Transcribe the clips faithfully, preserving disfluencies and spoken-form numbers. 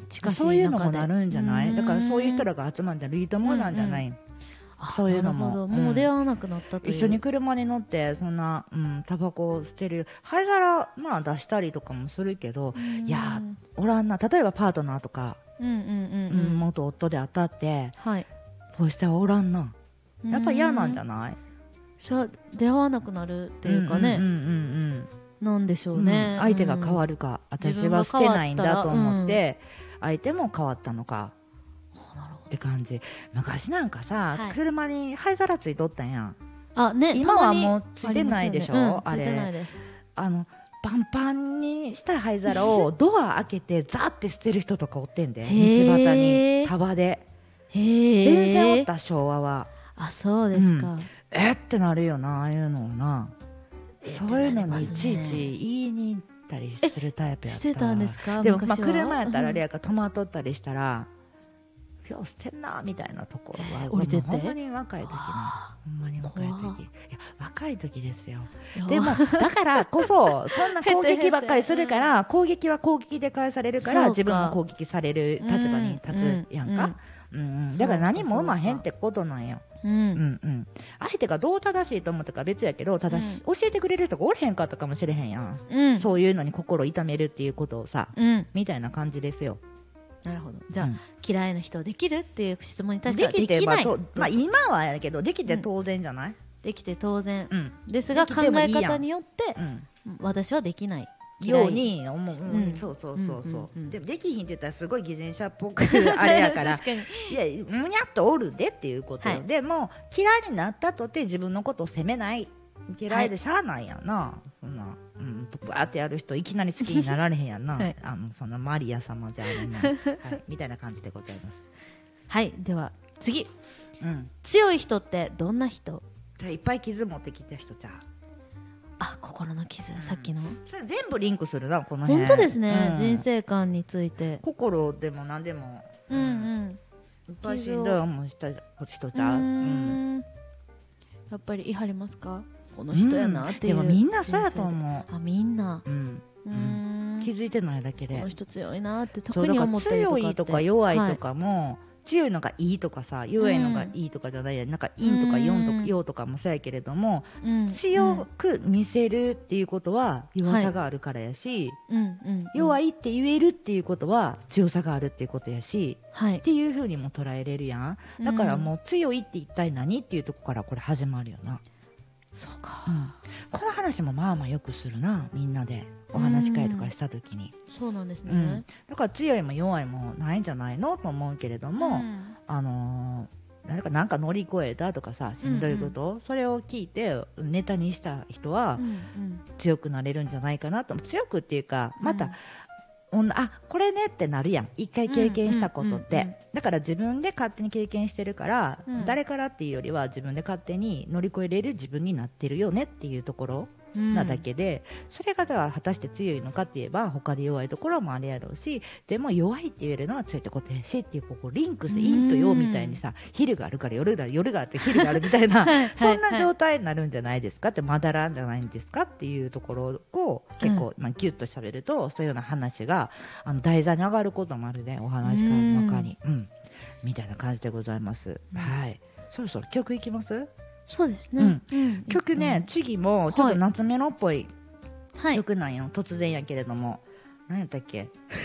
近しいそういうの中でもなるんじゃない？ うんだからそういう人らが集まったらいいと思うなんじゃない？ うんあそういうのもなるほどうんもう出会わなくなったという、 一緒に車に乗ってそんな、うん、タバコを捨てる灰皿、まあ、出したりとかもするけど、 うんいやおらんな。例えばパートナーとか、 うんうんうんううんん、 元夫で当たってはいこうしてはおらんな。やっぱ嫌なんじゃない？ じゃあ出会わなくなるっていうかね、 うんうんうんなんでしょうんうね、 うん相手が変わる、 るか、 自私分が変わったらは捨てないんだと思って、相手も変わったのかあなるほって感じ。昔なんかさ、 はい車に灰皿ついとったんやん。 どあね今はたまにもうついてないでしょ、 ありますよねうん、 あれついてないですあのパンパンにした灰皿をドア開けてザーって捨てる人とかおってんで、道へー端に束でへえ全然おった、昭和は。 あそうですか、 うんえってなるよな、ああいうのをな。 えそういうのにいってちいなりますねち言いに行ったりするタイプやった。 してたんですかでも、まあ、 昔は車やったらあれやから止まっとったりしたら、今日捨てんなみたいなところは、 降りてってもうほんまに若い時わな、ほんまに若い怖時、いや若い時ですよ。 いやでもだからこそそんな攻撃ばっかりするから攻撃は攻撃で返されるからそうか自分も攻撃される立場に立つやんか、うんうんだから何も生まへんってことなんよ、 うんうんうん、相手がどう正しいと思ったか別やけど、ただし、 う教えてくれる人がおれへんかったかもしれへんやん、 うんそういうのに心痛めるっていうことをさ、 うんみたいな感じですよ。 なるほどじゃあ、 うん嫌いな人できるっていう質問に対してはでできてきないまあとまあ、今はやけどできて当然じゃない、 できて当然、 うんですができ考えてもいいやん方によってうん私はできないように思う、 うんうんそうそうそうそう、 うんうんうんでもできひんって言ったらすごい偽善者っぽくあれやから確かにいやむにゃっとおるでっていうことよ、 はいでも嫌いになったとて自分のことを責めない、嫌いでしゃあないやんな、そんな、うん、バーってやる人いきなり好きになられへんやんな、 はいあのそんなマリア様じゃあるな、はい、みたいな感じでございます、 はいでは次うん、 強い人ってどんな人？ いっぱい傷持ってきた人じゃあ心の傷、 んさっきのそれ全部リンクするなこの辺。 本当ですね、 うん人生観について心でも何でも、 うんうんいっぱいしんどい思いした人じゃう、 ううんんやっぱり言い張りますかこの人やなっていう、 でもみんなそうやと思あみんなう、うんううんん気づいてないだけでこの人強いなってそうだから特に思ったりとかって強いとか弱いとはかも、強いのがいいとかさ弱いのがいいとかじゃないやん、なんか陰とか陽とか陽とかもそうやけれども、 うん強く見せるっていうことは弱さがあるからやし、 うんうんうん弱いって言えるっていうことは強さがあるっていうことやしはいっていう風にも捉えれるやん。だからもう強いって一体何っていうところからこれ始まるよな、 そうか、 うんこの話もまあまあよくするな、みんなでお話し会とかした時に、 そうなんですね、 うんだから強いも弱いもないんじゃないのと思うけれども、 んあのーなんかなんか乗り越えたとかさしんどいこと、それを聞いてネタにした人はうんうん強くなれるんじゃないかなと。強くっていうかまた、おんあこれねってなるやん、一回経験したことって、 うんうんうんうんだから自分で勝手に経験してるから、 うん誰からっていうよりは自分で勝手に乗り越えれる自分になってるよねっていうところうんなだけで、それがだから果たして強いのかって言えば他で弱いところもあるやろうし、でも弱いって言えるのは強いってことやしっていう、ここリンクして陰と陽みたいにさ、昼があるから夜が夜があって昼があるみたいなはいそんな状態になるんじゃないですかって、まだらんじゃないんですかっていうところを結構、まあ、ギュッと喋るとそういうような話があの台座に上がることもあるね、お話会の中に、うん、みたいな感じでございます、 うんはい。そろそろ曲いきます？ そうですね、 うんうん曲ね、次もちょっと夏メロっぽいはい曲なんよ、突然やけれども何やったっけ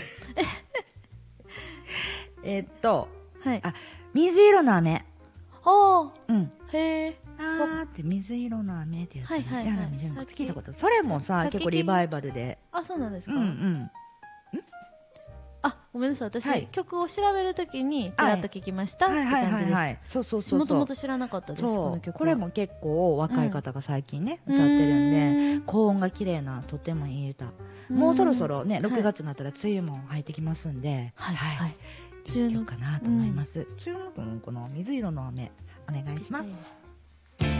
えっとはいあ水色の雨、 あうんーへえあーって水色の雨ってやつ、ね、 はいはいはいやだ水色の聞いたこと、それもささっき結構リバイバルで、 あそうなんですうか、 んうんあごめんなさい私、 はい曲を調べるときにちらっと聞きましたってはいはい感じです、 はいはい、そうそうそうそう、 もともと知らなかったですこそうの曲はこれも結構若い方が最近ね、 うん歌ってるんで、 うん高音が綺麗なとてもいい歌、 うんもうそろそろねろくがはいつになったら梅雨も入ってきますんで、 はいはい、 はい、いい曲かなと思います。梅雨のかな、水色の雨お願いします。 はい